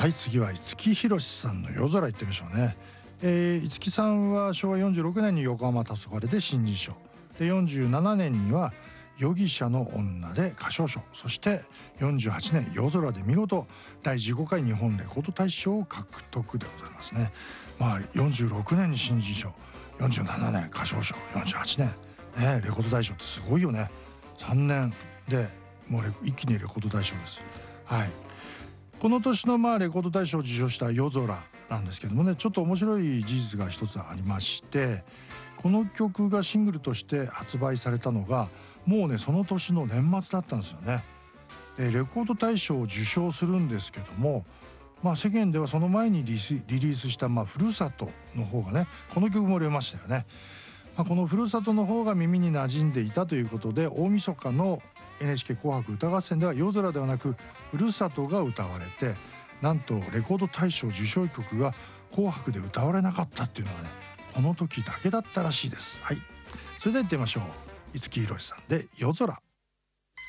はい、次は五木ひろしさんの夜空行ってみましょうね。五木さんは昭和46年に横浜黄昏で新人賞で、47年には容疑者の女で歌唱賞、そして48年夜空で見事第15回日本レコード大賞を獲得でございますね。46年に新人賞、47年歌唱賞、48年、ね、レコード大賞ってすごいよね。3年でもう一気にレコード大賞です。はい、この年のレコード大賞を受賞した夜空なんですけどもね、ちょっと面白い事実が一つありまして、この曲がシングルとして発売されたのがもうねその年の年末だったんですよね。でレコード大賞を受賞するんですけども、世間ではその前にリリースしたふるさとの方がね、この曲も売れましたよね。このふるさとの方が耳に馴染んでいたということで、大晦日の NHK 紅白歌合戦では夜空ではなくふるさとが歌われて、なんとレコード大賞受賞曲が紅白で歌われなかったっていうのはね、この時だけだったらしいです。はい、それでは行ってみましょう。五木ひろしさんで夜空。